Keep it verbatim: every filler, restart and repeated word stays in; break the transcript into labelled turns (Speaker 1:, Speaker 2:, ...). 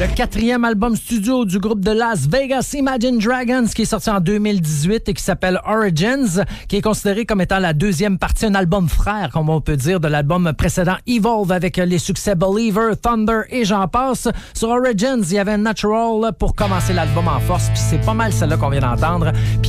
Speaker 1: Le quatrième album studio du groupe de Las Vegas, Imagine Dragons, qui est sorti en deux mille dix-huit et qui s'appelle Origins, qui est considéré comme étant la deuxième partie, un album frère, comme on peut dire, de l'album précédent Evolve, avec les succès Believer, Thunder et j'en passe. Sur Origins, il y avait Natural pour commencer l'album en force, puis c'est pas mal celle-là qu'on vient d'entendre. Puis